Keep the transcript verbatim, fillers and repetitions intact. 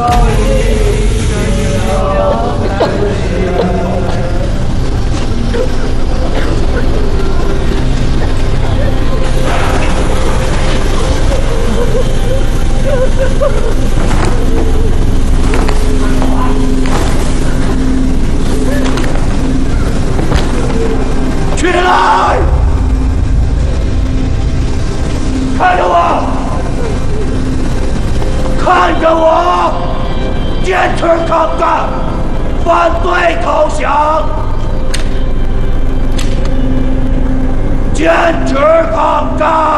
起来！看着我，看着我，坚持抗战，反对投降，坚持抗战。